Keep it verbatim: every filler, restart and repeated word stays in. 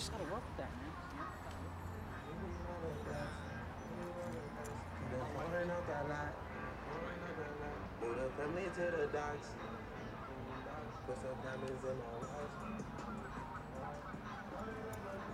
gotta work with that, man. Pouring out that light, move the family to the docks, put some diamonds in my watch.